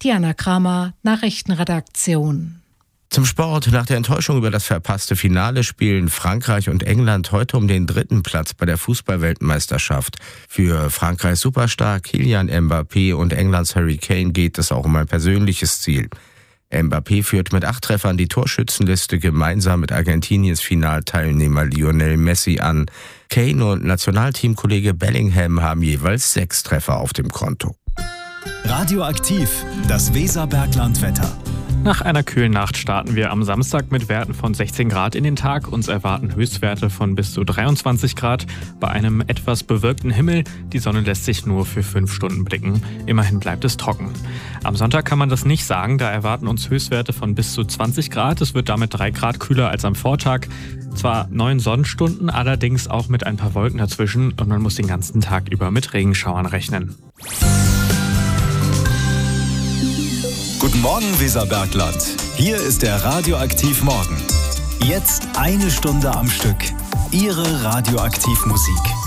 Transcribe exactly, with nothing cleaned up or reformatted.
Diana Kramer, Nachrichtenredaktion. Zum Sport. Nach der Enttäuschung über das verpasste Finale spielen Frankreich und England heute um den dritten Platz bei der Fußball-Weltmeisterschaft. Für Frankreichs Superstar Kylian Mbappé und Englands Harry Kane geht es auch um ein persönliches Ziel. Mbappé führt mit acht Treffern die Torschützenliste gemeinsam mit Argentiniens Finalteilnehmer Lionel Messi an. Kane und Nationalteamkollege Bellingham haben jeweils sechs Treffer auf dem Konto. Radioaktiv, das Weserberglandwetter. Nach einer kühlen Nacht starten wir am Samstag mit Werten von sechzehn Grad in den Tag. Uns erwarten Höchstwerte von bis zu dreiundzwanzig Grad. Bei einem etwas bewölkten Himmel, die Sonne lässt sich nur für fünf Stunden blicken. Immerhin bleibt es trocken. Am Sonntag kann man das nicht sagen, da erwarten uns Höchstwerte von bis zu zwanzig Grad. Es wird damit drei Grad kühler als am Vortag. Zwar neun Sonnenstunden, allerdings auch mit ein paar Wolken dazwischen und man muss den ganzen Tag über mit Regenschauern rechnen. Guten Morgen, Weserbergland. Hier ist der Radioaktiv Morgen. Jetzt eine Stunde am Stück. Ihre Radioaktivmusik.